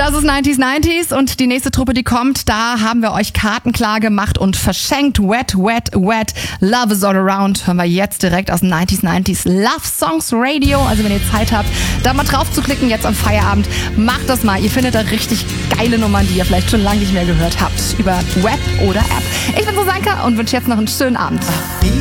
Das ist 90s und die nächste Truppe, die kommt, da haben wir euch Karten klar gemacht und verschenkt. Wet, wet, wet, Love is all around. Hören wir jetzt direkt aus dem 90s Love Songs Radio. Also wenn ihr Zeit habt, da mal drauf zu klicken, jetzt am Feierabend, macht das mal. Ihr findet da richtig geile Nummern, die ihr vielleicht schon lange nicht mehr gehört habt. Über Web oder App. Ich bin Susanka und wünsche jetzt noch einen schönen Abend.